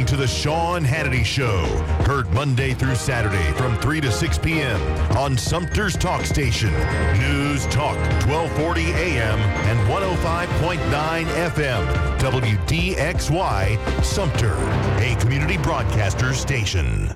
listening to The Sean Hannity Show. Heard Monday through Saturday from 3 to 6 p.m. on Sumter's Talk Station. News Talk 1240 a.m. and 105.9 FM. WDXY Sumter, a community broadcaster station.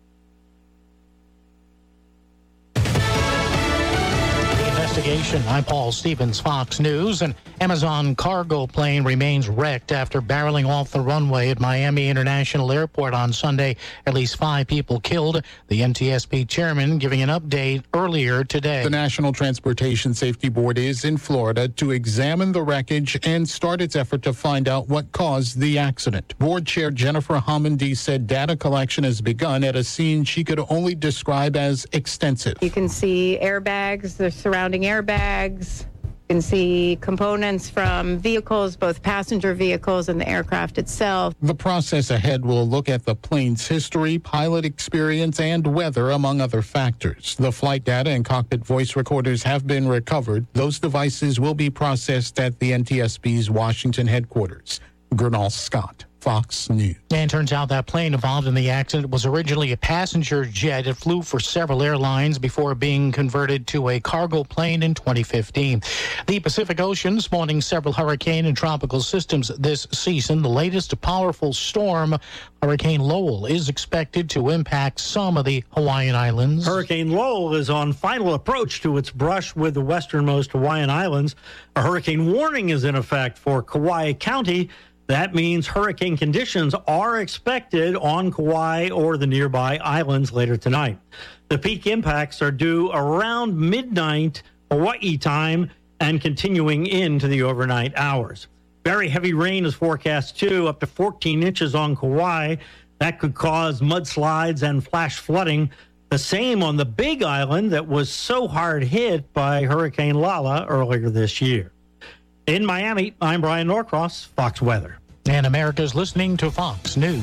I'm Paul Stevens, Fox News. An Amazon cargo plane remains wrecked after barreling off the runway at Miami International Airport on Sunday. At least 5 people killed. The NTSB chairman giving an update earlier today. The National Transportation Safety Board is in Florida to examine the wreckage and start its effort to find out what caused the accident. Board Chair Jennifer Homendy said data collection has begun at a scene she could only describe as extensive. You can see airbags, the surrounding airbags. You can see components from vehicles, both passenger vehicles and the aircraft itself. The process ahead will look at the plane's history, pilot experience, and weather, among other factors. The flight data and cockpit voice recorders have been recovered. Those devices will be processed at the NTSB's Washington headquarters. Gernal Scott, Fox News. And it turns out that plane involved in the accident was originally a passenger jet. It flew for several airlines before being converted to a cargo plane in 2015. The Pacific Ocean spawning several hurricane and tropical systems this season. The latest powerful storm, Hurricane Lowell, is expected to impact some of the Hawaiian Islands. Hurricane Lowell is on final approach to its brush with the westernmost Hawaiian Islands. A hurricane warning is in effect for Kauai County. That means hurricane conditions are expected on Kauai or the nearby islands later tonight. The peak impacts are due around midnight Hawaii time and continuing into the overnight hours. Very heavy rain is forecast too, up to 14 inches on Kauai. That could cause mudslides and flash flooding. The same on the Big Island that was so hard hit by Hurricane Lala earlier this year. In Miami, I'm Brian Norcross, Fox Weather. And America's listening to Fox News.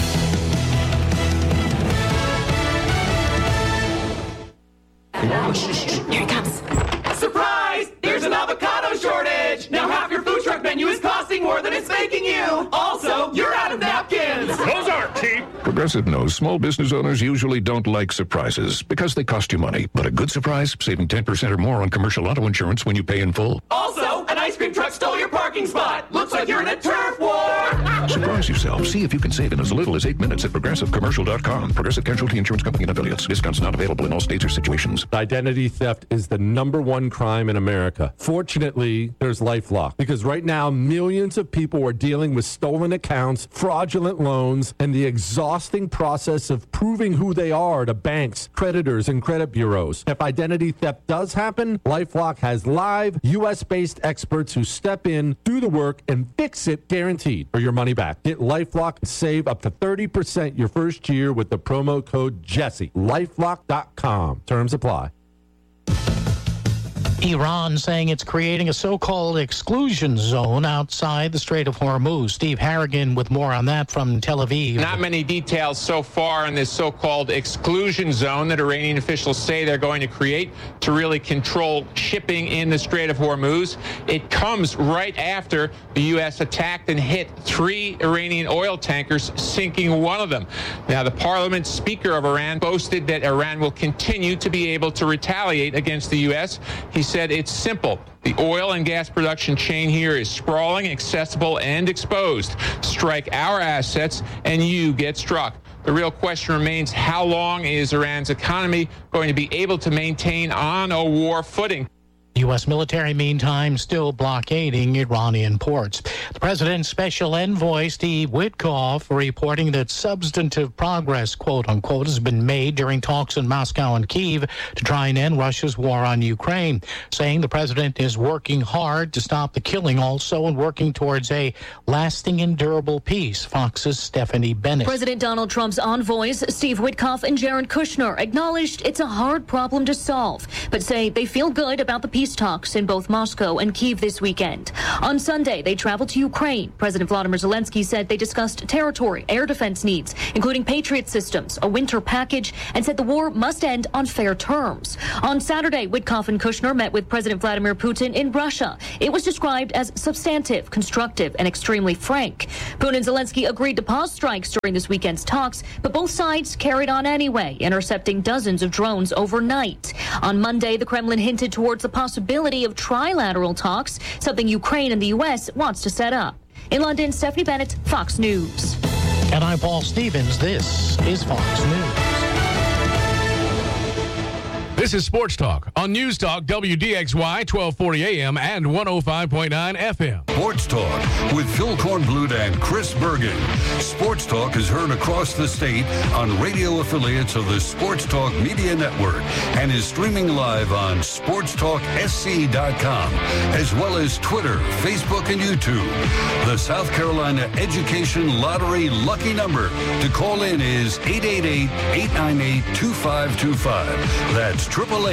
Here it comes. Surprise! There's an avocado shortage! Now half your food truck menu is costing more than it's making you! Also, you're out of napkins! Those aren't cheap! Progressive knows small business owners usually don't like surprises because they cost you money. But a good surprise, saving 10% or more on commercial auto insurance when you pay in full. Also, an ice cream truck stole your parking spot! Looks like you're in a turf war! Surprise yourself. See if you can save in as little as 8 minutes at ProgressiveCommercial.com. Progressive Casualty Insurance Company and affiliates. Discounts not available in all states or situations. Identity theft is the #1 crime in America. Fortunately, there's LifeLock, because right now millions of people are dealing with stolen accounts, fraudulent loans, and the exhausting process of proving who they are to banks, creditors, and credit bureaus. If identity theft does happen, LifeLock has live U.S.-based experts who step in, do the work, and fix it guaranteed for your money back. Get LifeLock and save up to 30% your first year with the promo code Jesse. LifeLock.com. Terms apply. Iran saying it's creating a so-called exclusion zone outside the Strait of Hormuz. Steve Harrigan with more on that from Tel Aviv. Not many details so far on this so-called exclusion zone that Iranian officials say they're going to create to really control shipping in the Strait of Hormuz. It comes right after the U.S. attacked and hit 3 Iranian oil tankers, sinking one of them. Now, the parliament speaker of Iran boasted that Iran will continue to be able to retaliate against the U.S. He said it's simple. The oil and gas production chain here is sprawling, accessible, and exposed. Strike our assets, and you get struck. The real question remains, how long is Iran's economy going to be able to maintain on a war footing? U.S. military, meantime, still blockading Iranian ports. The president's special envoy, Steve Witkoff, reporting that substantive progress, quote unquote, has been made during talks in Moscow and Kyiv to try and end Russia's war on Ukraine, saying the president is working hard to stop the killing also and working towards a lasting and durable peace. Fox's Stephanie Bennett. President Donald Trump's envoys, Steve Witkoff and Jared Kushner, acknowledged it's a hard problem to solve, but say they feel good about the peace talks in both Moscow and Kyiv this weekend. On Sunday, they traveled to Ukraine. President Vladimir Zelensky said they discussed territory, air defense needs, including Patriot systems, a winter package, and said the war must end on fair terms. On Saturday, Witkoff and Kushner met with President Vladimir Putin in Russia. It was described as substantive, constructive, and extremely frank. Putin and Zelensky agreed to pause strikes during this weekend's talks, but both sides carried on anyway, intercepting dozens of drones overnight. On Monday, the Kremlin hinted towards the possibility of trilateral talks, something Ukraine and the U.S. wants to set up. In London, Stephanie Bennett, Fox News. And I'm Paul Stevens. This is Fox News. This is Sports Talk on News Talk WDXY 1240 AM and 105.9 FM. Sports Talk with Phil Kornblut and Chris Bergen. Sports Talk is heard across the state on radio affiliates of the Sports Talk Media Network and is streaming live on sportstalksc.com as well as Twitter, Facebook, and YouTube. The South Carolina Education Lottery lucky number to call in is 888-898-2525. That's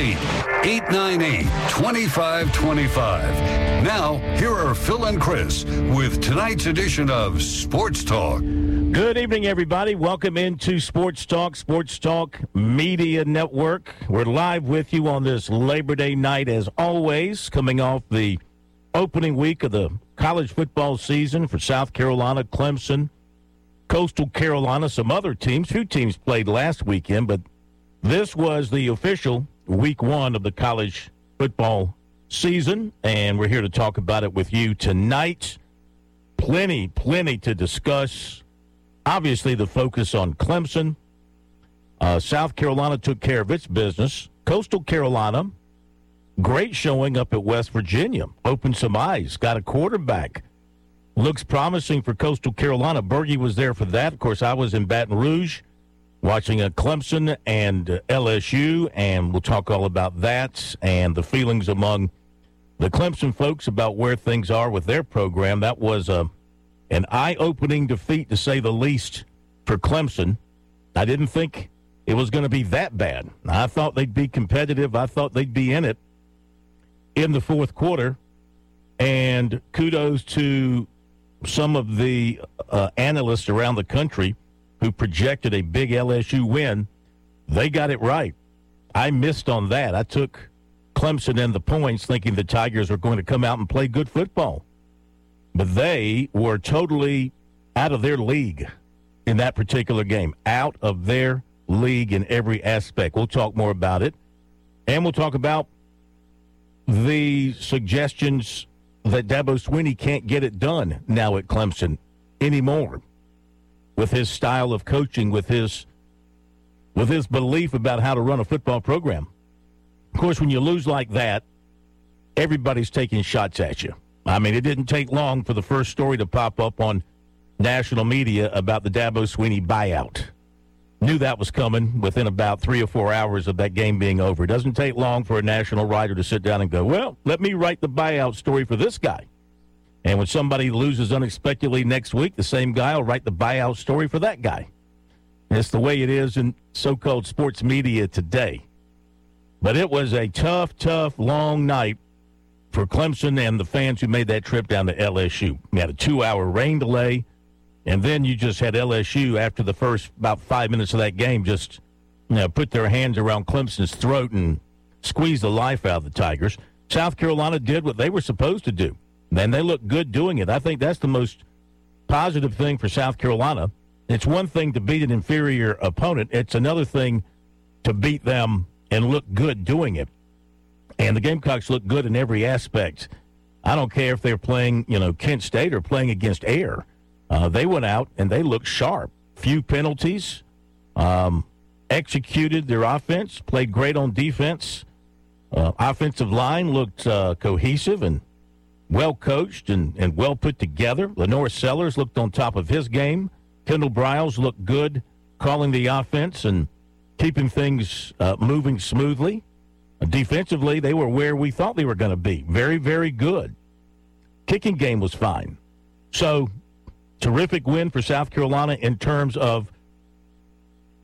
888-898-2525. Now, here are Phil and Chris with tonight's edition of Sports Talk. Good evening, everybody. Welcome into Sports Talk Media Network. We're live with you on this Labor Day night, as always, coming off the opening week of the college football season for South Carolina, Clemson, Coastal Carolina, some other teams. Few teams played last weekend, but this was the official week one of the college football season, and we're here to talk about it with you tonight. Plenty to discuss. Obviously, the focus on Clemson. South Carolina took care of its business. Coastal Carolina, great showing up at West Virginia. Opened some eyes, got a quarterback. Looks promising for Coastal Carolina. Bergie was there for that. Of course, I was in Baton Rouge watching Clemson and LSU, and we'll talk all about that and the feelings among the Clemson folks about where things are with their program. That was an eye-opening defeat, to say the least, for Clemson. I didn't think it was going to be that bad. I thought they'd be competitive. I thought they'd be in it in the fourth quarter, and kudos to some of the analysts around the country who projected a big LSU win. They got it right. I missed on that. I took Clemson and the points thinking the Tigers were going to come out and play good football. But they were totally out of their league in that particular game. Out of their league in every aspect. We'll talk more about it. And we'll talk about the suggestions that Dabo Swinney can't get it done now at Clemson anymore, with his style of coaching, with his belief about how to run a football program. Of course, when you lose like that, everybody's taking shots at you. I mean, it didn't take long for the first story to pop up on national media about the Dabo Swinney buyout. Knew that was coming within about 3 or 4 hours of that game being over. It doesn't take long for a national writer to sit down and go, well, let me write the buyout story for this guy. And when somebody loses unexpectedly next week, the same guy will write the buyout story for that guy. And it's the way it is in so-called sports media today. But it was a tough, long night for Clemson and the fans who made that trip down to LSU. We had a 2-hour rain delay, and then you just had LSU, after the first about 5 minutes of that game, just put their hands around Clemson's throat and squeeze the life out of the Tigers. South Carolina did what they were supposed to do. And they look good doing it. I think that's the most positive thing for South Carolina. It's one thing to beat an inferior opponent. It's another thing to beat them and look good doing it. And the Gamecocks look good in every aspect. I don't care if they're playing, Kent State or playing against Air. They went out and they looked sharp. Few penalties, executed their offense, played great on defense. Offensive line looked cohesive and well coached and well put together. Lenore Sellers looked on top of his game. Kendall Briles looked good calling the offense and keeping things moving smoothly. Defensively, they were where we thought they were going to be. Very, very good. Kicking game was fine. So, terrific win for South Carolina in terms of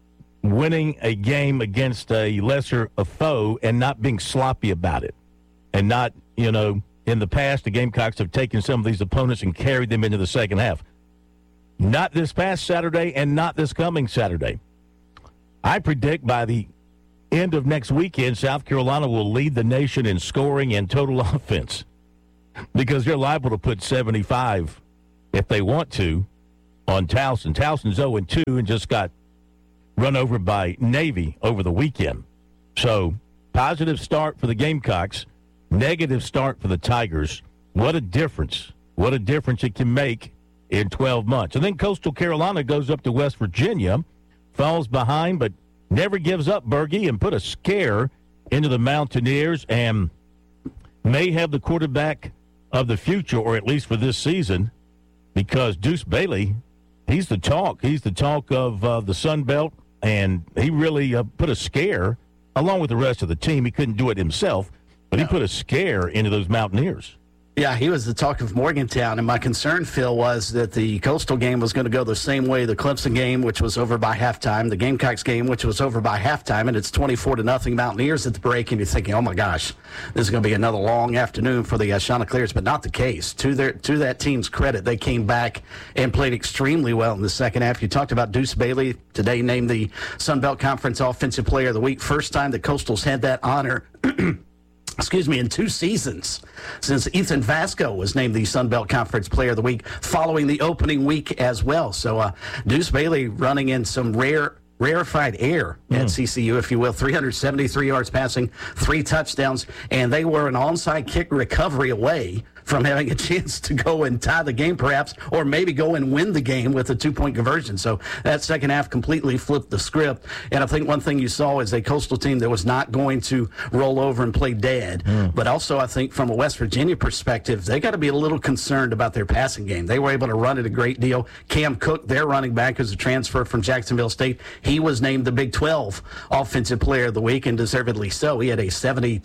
winning a game against a lesser foe and not being sloppy about it. and not, in the past, the Gamecocks have taken some of these opponents and carried them into the second half. Not this past Saturday and not this coming Saturday. I predict by the end of next weekend, South Carolina will lead the nation in scoring and total offense because they're liable to put 75 if they want to on Towson. Towson's 0-2 and just got run over by Navy over the weekend. So, positive start for the Gamecocks, negative start for the Tigers. What a difference. What a difference it can make in 12 months. And then Coastal Carolina goes up to West Virginia, falls behind, but never gives up, Bergie, and put a scare into the Mountaineers and may have the quarterback of the future, or at least for this season, because Deuce Bailey, he's the talk. He's the talk of the Sun Belt, and he really put a scare, along with the rest of the team. He couldn't do it himself, but he put a scare into those Mountaineers. Yeah, he was the talk of Morgantown, and my concern, Phil, was that the Coastal game was going to go the same way the Clemson game, which was over by halftime, the Gamecocks game, which was over by halftime, and it's 24-0 Mountaineers at the break, and you're thinking, oh my gosh, this is going to be another long afternoon for the Chanticleers, but not the case. To that team's credit, they came back and played extremely well in the second half. You talked about Deuce Bailey, today named the Sun Belt Conference Offensive Player of the Week. First time the Coastals had that honor in 2 seasons since Ethan Vasco was named the Sun Belt Conference Player of the Week following the opening week as well. So Deuce Bailey running in some rarefied air at CCU, if you will, 373 yards passing, 3 touchdowns, and they were an onside kick recovery away from having a chance to go and tie the game perhaps, or maybe go and win the game with a 2-point conversion. So that second half completely flipped the script. And I think one thing you saw is a Coastal team that was not going to roll over and play dead. But also I think from a West Virginia perspective, they got to be a little concerned about their passing game. They were able to run it a great deal. Cam Cook, their running back, is a transfer from Jacksonville State. He was named the Big 12 Offensive Player of the Week, and deservedly so. He had a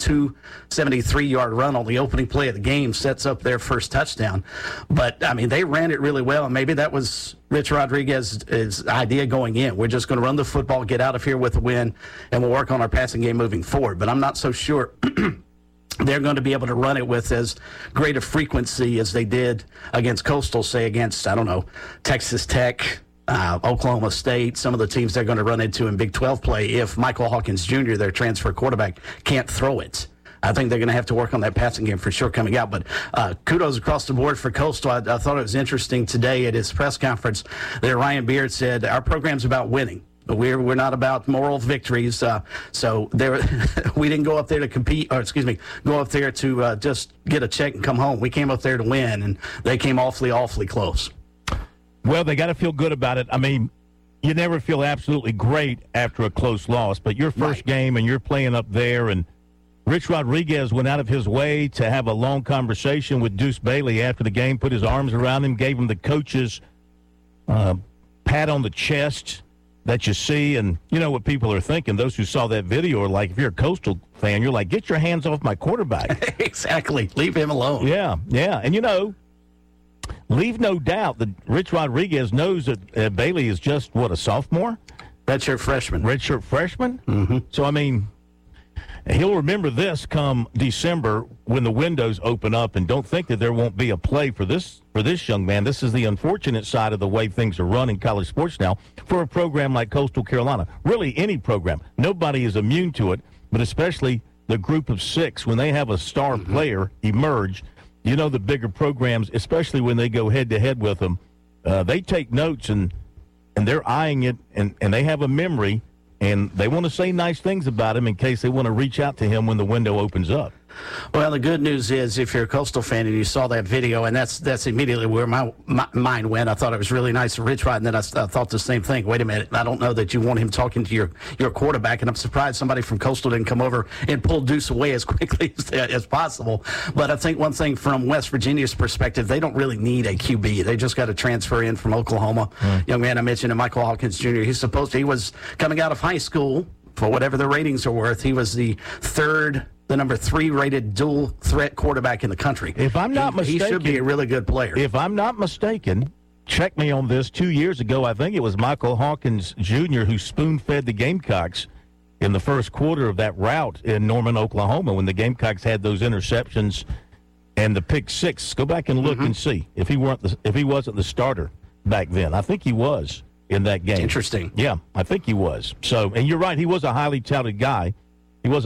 73-yard run on the opening play of the game, sets up their first touchdown. But, I mean, they ran it really well, and maybe that was Rich Rodriguez's idea going in. We're just going to run the football, get out of here with a win, and we'll work on our passing game moving forward. But I'm not so sure they're going to be able to run it with as great a frequency as they did against Coastal, say against, Texas Tech, Oklahoma State, some of the teams they're going to run into in Big 12 play if Michael Hawkins Jr., their transfer quarterback, can't throw it. I think they're going to have to work on that passing game for sure coming out. But kudos across the board for Coastal. I thought it was interesting today at his press conference that Ryan Beard said, our program's about winning. We're not about moral victories. So we didn't go up there to compete, go up there to just get a check and come home. We came up there to win, and they came awfully close. Well, they got to feel good about it. I mean, you never feel absolutely great after a close loss, but your first game and you're playing up there, and Rich Rodriguez went out of his way to have a long conversation with Deuce Bailey after the game, put his arms around him, gave him the coach's pat on the chest that you see. And you know what people are thinking. Those who saw that video are like, if you're a Coastal fan, you're like, get your hands off my quarterback. Exactly. Leave him alone. Yeah. And, leave no doubt that Rich Rodriguez knows that Bailey is just, a sophomore? Redshirt freshman. Mm-hmm. So, I mean, he'll remember this come December when the windows open up, and don't think that there won't be a play for this young man. This is the unfortunate side of the way things are run in college sports now for a program like Coastal Carolina. Really, any program. Nobody is immune to it, but especially the group of 6, when they have a star player emerge, the bigger programs, especially when they go head-to-head with them, they take notes, and they're eyeing it, and they have a memory, and they want to say nice things about him in case they want to reach out to him when the window opens up. Well, the good news is if you're a Coastal fan and you saw that video, and that's immediately where my mind went. I thought it was really nice of Rich Rod, and then I thought the same thing. Wait a minute, I don't know that you want him talking to your quarterback, and I'm surprised somebody from Coastal didn't come over and pull Deuce away as quickly as possible. But I think one thing from West Virginia's perspective, they don't really need a QB. They just got to transfer in from Oklahoma. Young man I mentioned, Michael Hawkins Jr., he was coming out of high school, for whatever the ratings are worth, he was the number 3 rated dual threat quarterback in the country. If I'm not mistaken, he should be a really good player. If I'm not mistaken, check me on this, 2 years ago, I think it was Michael Hawkins Jr. who spoon-fed the Gamecocks in the first quarter of that route in Norman, Oklahoma, when the Gamecocks had those interceptions and the pick six. Go back and look and see if he wasn't the starter back then. I think he was in that game. Interesting. Yeah, I think he was. So, and you're right, he was a highly touted guy. Now,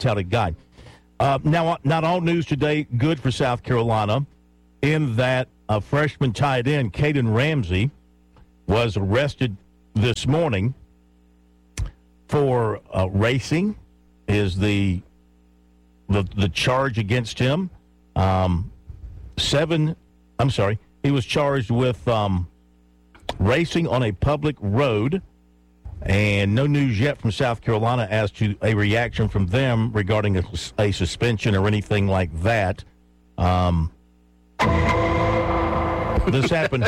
not all news today good for South Carolina in that a freshman tight end, Caden Ramsey, was arrested this morning for racing is the charge against him. He was charged with racing on a public road, and no news yet from South Carolina as to a reaction from them regarding a suspension or anything like that. This happened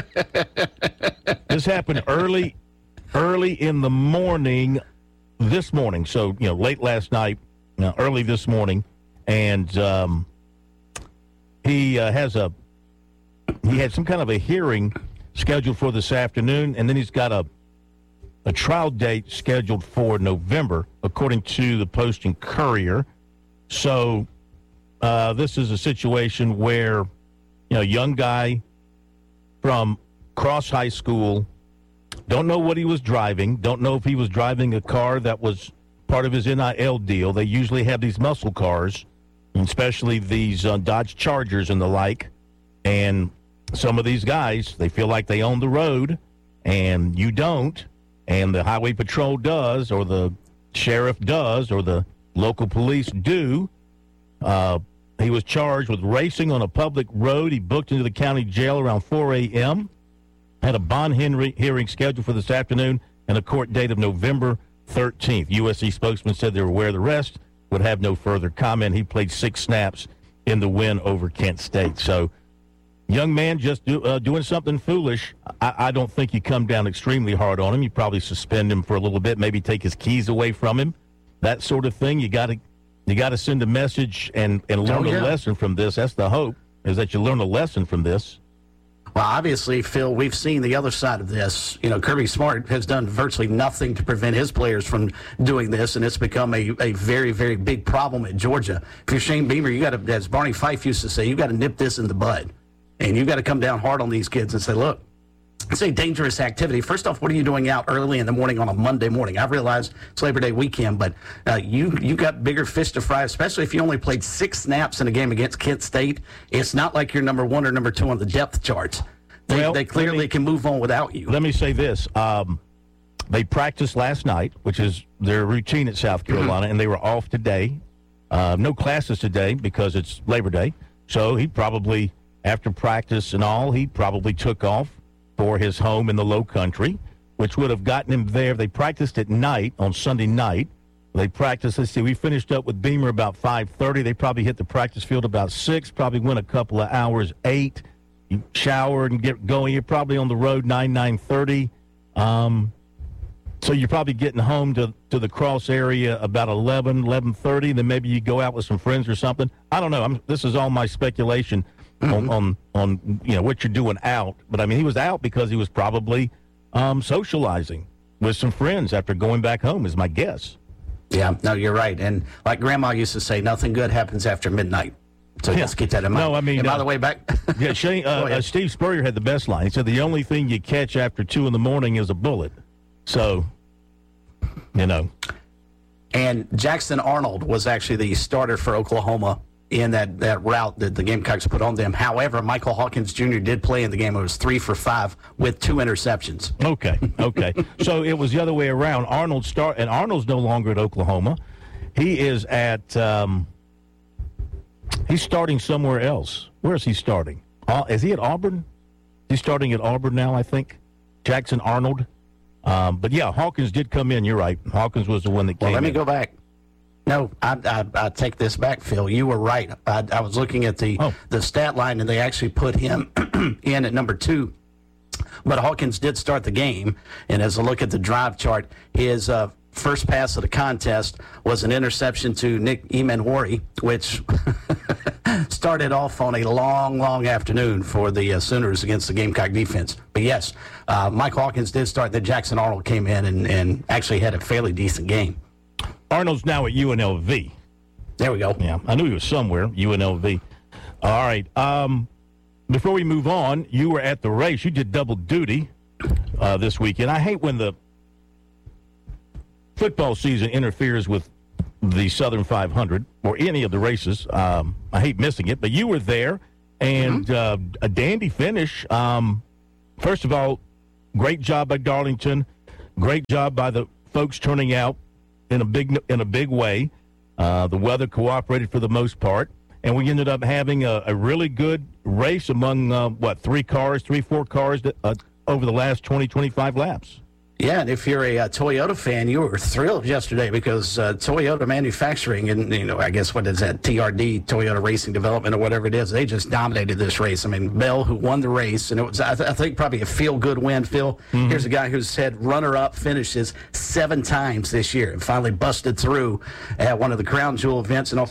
early in the morning this morning. So, late last night, early this morning, and he had some kind of a hearing scheduled for this afternoon, and then he's got a trial date scheduled for November, according to the Post and Courier. So this is a situation where, young guy from Cross High School, don't know what he was driving, don't know if he was driving a car that was part of his NIL deal. They usually have these muscle cars, especially these Dodge Chargers and the like, and some of these guys, they feel like they own the road, and you don't, and the Highway Patrol does, or the sheriff does, or the local police do. He was charged with racing on a public road. He booked into the county jail around 4 a.m., had a bond hearing scheduled for this afternoon, and a court date of November 13th. USC spokesman said they were aware of the rest, would have no further comment. He played 6 snaps in the win over Kent State. So, young man just doing something foolish. I don't think you come down extremely hard on him. You probably suspend him for a little bit, maybe take his keys away from him, that sort of thing. You got to send a message and learn a lesson from this. That's the hope, is that you learn a lesson from this. Well, obviously, Phil, we've seen the other side of this. Kirby Smart has done virtually nothing to prevent his players from doing this, and it's become a very, very big problem at Georgia. If you're Shane Beamer, you got to, as Barney Fife used to say, you got to nip this in the bud. And you've got to come down hard on these kids and say, look, it's a dangerous activity. First off, what are you doing out early in the morning on a Monday morning? I realize it's Labor Day weekend, but you got bigger fish to fry, especially if you only played 6 snaps in a game against Kent State. It's not like you're number 1 or number 2 on the depth charts. They clearly can move on without you. Let me say this. They practiced last night, which is their routine at South Carolina, and they were off today. No classes today because it's Labor Day. So he probably, after practice and all, he probably took off for his home in the Low Country, which would have gotten him there. They practiced at night on Sunday night. They practiced, we finished up with Beamer about 5:30. They probably hit the practice field about 6, probably went a couple of hours, 8. You shower and get going. You're probably on the road 9:30. So you're probably getting home to the Cross area about 11:30. Then maybe you go out with some friends or something. I don't know. This is all my speculation on what you're doing out. But, he was out because he was probably socializing with some friends after going back home is my guess. Yeah, no, you're right. And like Grandma used to say, nothing good happens after midnight. So let's keep that in mind. No, and by the way, back. Yeah, Steve Spurrier had the best line. He said the only thing you catch after 2 in the morning is a bullet. So, And Jackson Arnold was actually the starter for Oklahoma in that route that the Gamecocks put on them. However, Michael Hawkins Jr. did play in the game. It was 3 for 5 with 2 interceptions. Okay. So it was the other way around. Arnold's no longer at Oklahoma. He is at he's starting somewhere else. Where is he starting? Is he at Auburn? He's starting at Auburn now, I think. Jackson Arnold. But yeah, Hawkins did come in. You're right. Hawkins was the one that came in. Let me go back. No, I take this back, Phil. You were right. I was looking at the stat line, and they actually put him in at number 2. But Hawkins did start the game, and as I look at the drive chart, his first pass of the contest was an interception to Nick Emanwari, which started off on a long, long afternoon for the Sooners against the Gamecock defense. But yes, Mike Hawkins did start. Then Jackson Arnold came in and actually had a fairly decent game. Arnold's now at UNLV. There we go. Yeah, I knew he was somewhere, UNLV. All right. Before we move on, you were at the race. You did double duty this weekend. I hate when the football season interferes with the Southern 500 or any of the races. I hate missing it, but you were there, and a dandy finish. First of all, great job by Darlington. Great job by the folks turning out in a big way. The weather cooperated for the most part, and we ended up having a really good race among, 4 cars over the last 20, 25 laps. Yeah, and if you're a Toyota fan, you were thrilled yesterday because Toyota Manufacturing and, I guess what is that, TRD, Toyota Racing Development or whatever it is, they just dominated this race. I mean, Bell, who won the race, and it was, I think, probably a feel-good win, Phil. Here's a guy who's had runner-up finishes 7 times this year and finally busted through at one of the Crown Jewel events and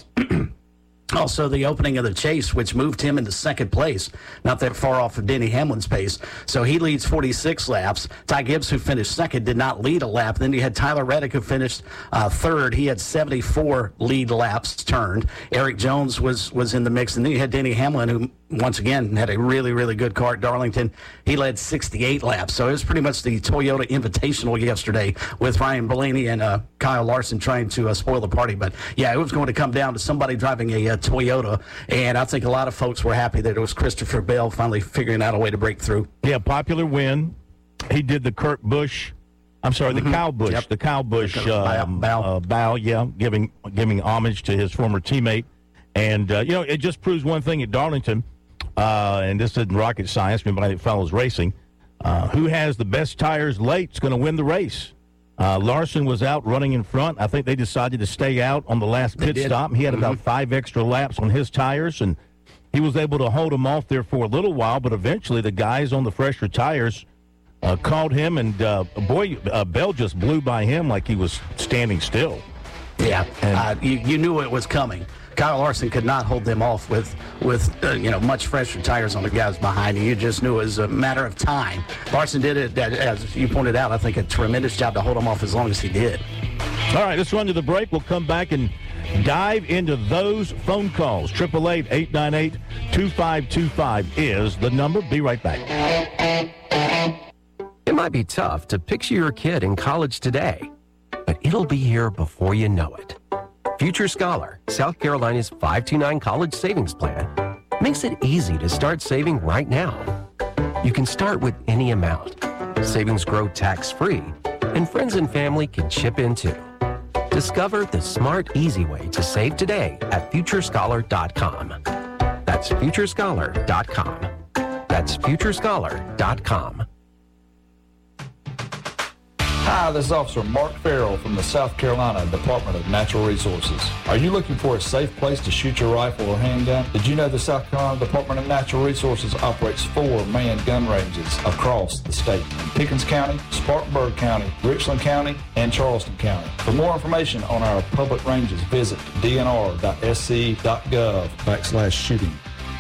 also the opening of the Chase, which moved him into second place, not that far off of Denny Hamlin's pace. So he leads 46 laps. Ty Gibbs, who finished second, did not lead a lap. Then you had Tyler Reddick, who finished third. He had 74 lead laps turned. Eric Jones was in the mix. And then you had Denny Hamlin, who, once again, had a really, really good car at Darlington. He led 68 laps. So it was pretty much the Toyota Invitational yesterday with Ryan Blaney and Kyle Larson trying to spoil the party. But, yeah, it was going to come down to somebody driving a Toyota, and I think a lot of folks were happy that it was Christopher Bell finally figuring out a way to break through. Yeah, popular win. He did the Kurt Busch. I'm sorry, the Kyle Busch. Yep. The Kyle Busch bow. Yeah, giving homage to his former teammate. And, it just proves one thing at Darlington, and this isn't rocket science, anybody that follows racing, who has the best tires late is going to win the race. Larson was out running in front. I think they decided to stay out on the last pit stop. He had about 5 extra laps on his tires, and he was able to hold them off there for a little while, but eventually the guys on the fresher tires caught him, and Bell just blew by him like he was standing still. Yeah, and you knew it was coming. Kyle Larson could not hold them off with much fresher tires on the guys behind him. You just knew it was a matter of time. Larson did it, as you pointed out, I think a tremendous job to hold him off as long as he did. All right, let's run to the break. We'll come back and dive into those phone calls. 888-898-2525 is the number. Be right back. It might be tough to picture your kid in college today, but it'll be here before you know it. Future Scholar, South Carolina's 529 college savings plan, makes it easy to start saving right now. You can start with any amount. Savings grow tax-free, and friends and family can chip in too. Discover the smart, easy way to save today at FutureScholar.com. That's FutureScholar.com. That's FutureScholar.com. Hi, this is Officer Mark Farrell from the South Carolina Department of Natural Resources. Are you looking for a safe place to shoot your rifle or handgun? Did you know the South Carolina Department of Natural Resources operates 4 manned gun ranges across the state? In Pickens County, Spartanburg County, Richland County, and Charleston County. For more information on our public ranges, visit dnr.sc.gov/shooting.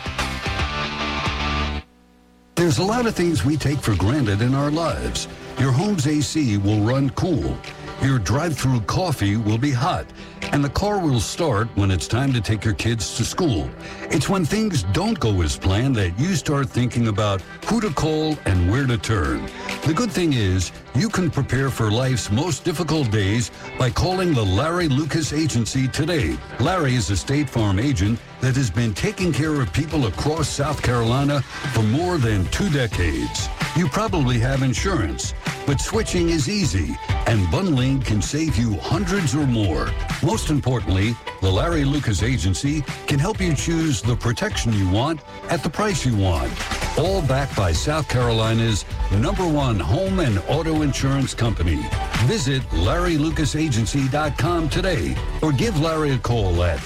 There's a lot of things we take for granted in our lives. Your home's AC will run cool. Your drive-through coffee will be hot. And the car will start when it's time to take your kids to school. It's when things don't go as planned that you start thinking about who to call and where to turn. The good thing is, you can prepare for life's most difficult days by calling the Larry Lucas Agency today. Larry is a State Farm agent that has been taking care of people across South Carolina for more than 2 decades. You probably have insurance, but switching is easy, and bundling can save you hundreds or more. Most importantly, the Larry Lucas Agency can help you choose the protection you want at the price you want. All backed by South Carolina's #1 home and auto insurance company. Visit LarryLucasAgency.com today or give Larry a call at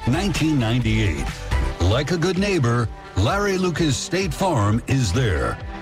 803-799-1998. Like a good neighbor, Larry Lucas State Farm is there.